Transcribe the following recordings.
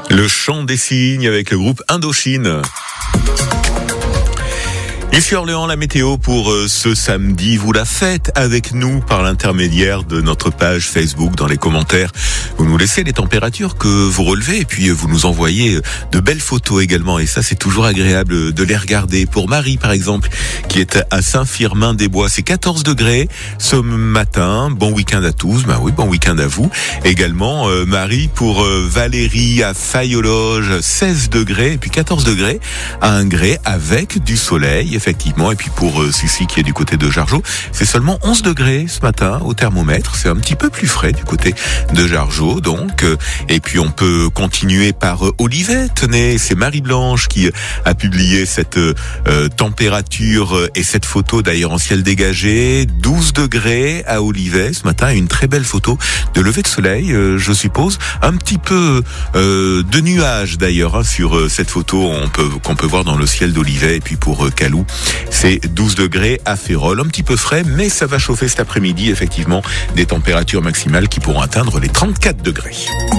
Le chant des cygnes avec le groupe Indochine. Ici Orléans, la météo pour ce samedi, vous la faites avec nous par l'intermédiaire de notre page Facebook. Dans les commentaires, vous nous laissez les températures que vous relevez et puis vous nous envoyez de belles photos également. Et ça, c'est toujours agréable de les regarder. Pour Marie, par exemple, qui est à Saint-Firmin-des-Bois, c'est 14 degrés ce matin. Bon week-end à tous. Bah oui, bon week-end à vous. Également, Marie, pour Valérie à Fayologe, 16 degrés et puis 14 degrés à Ingré avec du soleil. Effectivement, et puis pour Sucy qui est du côté de Jargeau, c'est seulement 11 degrés ce matin au thermomètre, c'est un petit peu plus frais du côté de Jargeau donc, et puis on peut continuer par Olivet. Tenez, c'est Marie-Blanche qui a publié cette température et cette photo d'ailleurs en ciel dégagé, 12 degrés à Olivet ce matin, une très belle photo de lever de soleil, je suppose, un petit peu de nuages d'ailleurs sur cette photo qu'on peut voir dans le ciel d'Olivet. Et puis pour Calou, c'est 12 degrés à Férolles, un petit peu frais, mais ça va chauffer cet après-midi, effectivement, des températures maximales qui pourront atteindre les 34 degrés.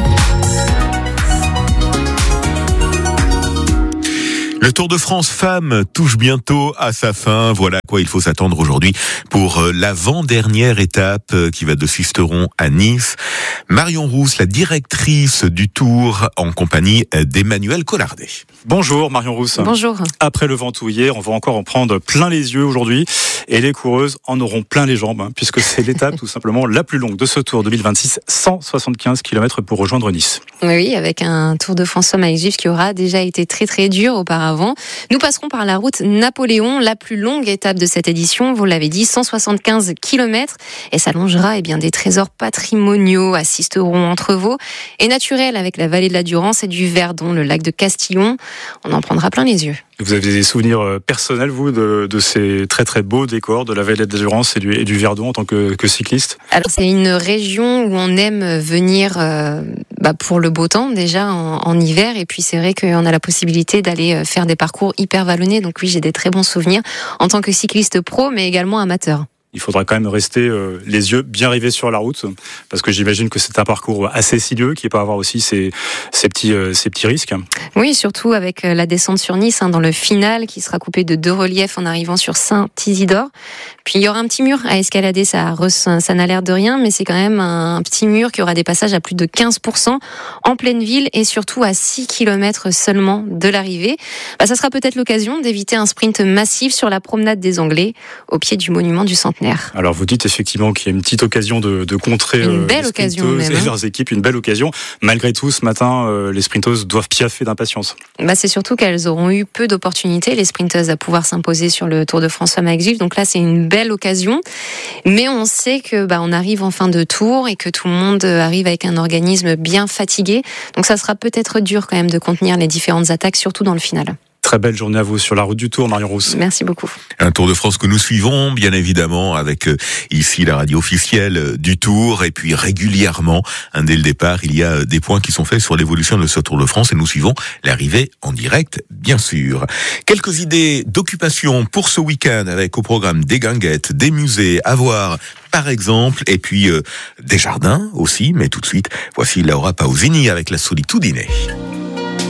Le Tour de France Femmes touche bientôt à sa fin. Voilà à quoi il faut s'attendre aujourd'hui pour l'avant-dernière étape qui va de Sisteron à Nice. Marion Rousse, la directrice du Tour, en compagnie d'Emmanuel Collardet. Bonjour Marion Rousse. Bonjour. Après le Ventoux hier, on va encore en prendre plein les yeux aujourd'hui et les coureuses en auront plein les jambes puisque c'est l'étape tout simplement la plus longue de ce Tour 2026, 175 km pour rejoindre Nice. Oui, avec un Tour de France Femmes avec Gif qui aura déjà été très très dur auparavant. Nous passerons par la route Napoléon, la plus longue étape de cette édition, vous l'avez dit, 175 km et s'allongera des trésors patrimoniaux à Sisteron, Entrevaux et naturels avec la vallée de la Durance et du Verdon, le lac de Castillon. On en prendra plein les yeux. Vous avez des souvenirs personnels, vous, de ces très très beaux décors de la vallée de la Durance et du Verdon en tant que cycliste? Alors c'est une région où on aime venir pour le beau temps déjà en hiver, et puis c'est vrai qu'on a la possibilité d'aller faire des parcours hyper vallonnés, donc oui, j'ai des très bons souvenirs en tant que cycliste pro mais également amateur. Il faudra quand même rester les yeux bien rivés sur la route, parce que j'imagine que c'est un parcours assez sinueux qui peut avoir aussi ses petits risques. Oui, surtout avec la descente sur Nice dans le final qui sera coupé de 2 reliefs en arrivant sur Saint-Isidore. Puis il y aura un petit mur à escalader, ça n'a l'air de rien, mais c'est quand même un petit mur qui aura des passages à plus de 15% en pleine ville et surtout à 6 km seulement de l'arrivée. Ça sera peut-être l'occasion d'éviter un sprint massif sur la promenade des Anglais au pied du monument du Centenaire. Alors vous dites effectivement qu'il y a une petite occasion de contrer une belle occasion même, et leurs équipes, une belle occasion. Malgré tout, ce matin, les sprinteuses doivent piaffer d'impatience. C'est surtout qu'elles auront eu peu d'opportunités, les sprinteuses, à pouvoir s'imposer sur le Tour de France Femmes avec Gif. Donc là, c'est une belle occasion. Mais on sait que on arrive en fin de tour et que tout le monde arrive avec un organisme bien fatigué. Donc ça sera peut-être dur quand même de contenir les différentes attaques, surtout dans le final. Très belle journée à vous sur la route du Tour, Marion Rousse. Merci beaucoup. Un Tour de France que nous suivons, bien évidemment, avec ici la radio officielle du Tour. Et puis régulièrement, dès le départ, il y a des points qui sont faits sur l'évolution de ce Tour de France. Et nous suivons l'arrivée en direct, bien sûr. Quelques idées d'occupation pour ce week-end, avec au programme des guinguettes, des musées à voir, par exemple, et puis des jardins aussi. Mais tout de suite, voici Laura Pausini avec la Solitudine.